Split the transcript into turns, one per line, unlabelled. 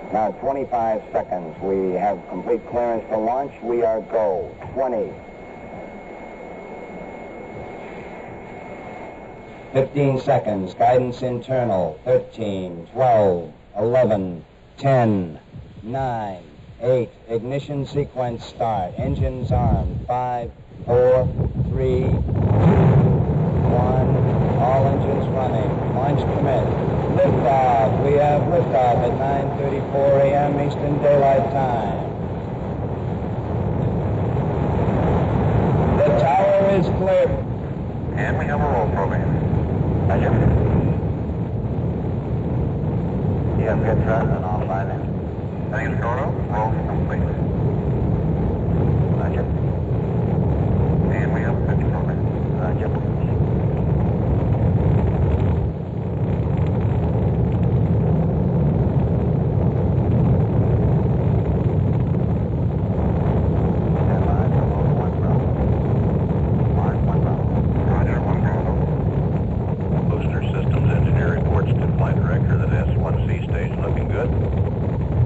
Now 25 seconds. We have complete clearance to launch. We are go. 20. 15 seconds. Guidance internal. 13, 12, 11, 10, 9, 8. Ignition sequence start. Engines armed. 5, 4, 3, 2, 1. All engines running. Launch commit. Liftoff. We have liftoff at 9:34 a.m. Eastern Daylight Time. The tower is clear.
And we have a roll program. Roger. You have good thrust on all 5 engines. Thanks, Gordo. Roll complete. Roger. And we have a pitch program. Roger.